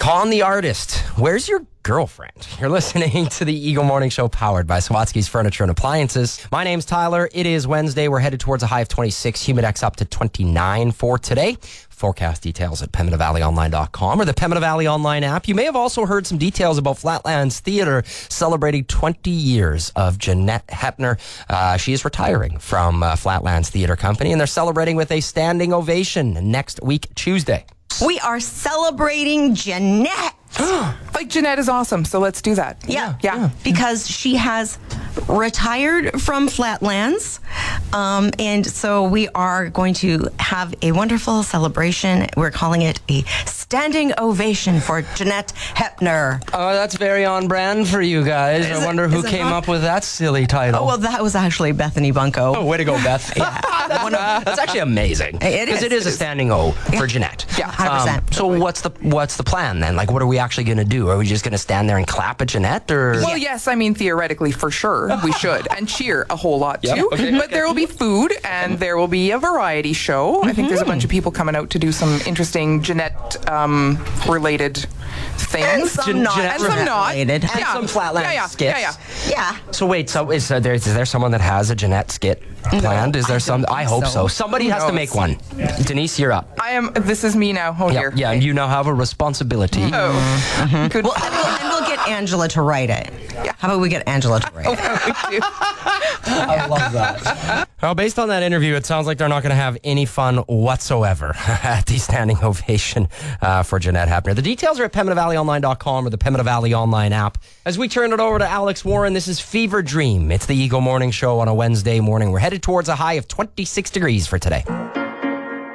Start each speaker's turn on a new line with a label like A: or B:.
A: Calling the artist. Where's your girlfriend? You're listening to the Eagle Morning Show powered by Sawatsky's Furniture and Appliances. My name's Tyler. It is Wednesday. We're headed towards a high of 26. Humidex up to 29 for today. Forecast details at PembinaValleyOnline.com or the Pembina Valley Online app. You may have also heard some details about Flatlands Theatre celebrating 20 years of Jeanette Heppner. She is retiring from Flatlands Theatre Company, and they're celebrating with a standing ovation next week, Tuesday.
B: We are celebrating Jeanette.
C: Like, Jeanette is awesome, so let's do that.
B: Yeah. Because she has retired from Flatlands. And so we are going to have a wonderful celebration. We're calling it a standing ovation for Jeanette Heppner.
A: Oh, that's very on brand for you guys. I wonder who came up with that silly title.
B: Oh, well, that was actually Bethany Bunko.
A: Oh, way to go, Beth. That's actually amazing. Because it is a standing O for Jeanette.
B: Yeah, 100%.
A: So what's the plan then? Like, what are we actually going to do? Are we just going to stand there and clap at Jeanette? Or?
C: Well, yes, I mean, theoretically, for sure, we should. And cheer a whole lot, too.
A: Yep. Okay.
C: But there will be food, and there will be a variety show. I think there's a bunch of people coming out to do some interesting Jeanette-related things.
B: And some not.
C: And some not.
B: Related.
A: And some Flatlands skits.
B: Yeah.
A: So wait, is there someone that has a Jeanette skit planned? Is there some? I hope so. Somebody has to make one. Denise, you're up.
C: This is me now. Oh, dear.
A: Yeah, and you now have a responsibility.
C: Oh. Good.
B: Well, and we'll get Angela to write it. Yeah. How about we get Angela to write it?
A: I love that. Well, based on that interview, it sounds like they're not going to have any fun whatsoever at the standing ovation for Jeanette Heppner. The details are at PembinaValleyOnline.com or the Pembina Valley Online app. As we turn it over to Alex Warren, this is Fever Dream. It's the Eagle Morning Show on a Wednesday morning. We're headed towards a high of 26 degrees for today.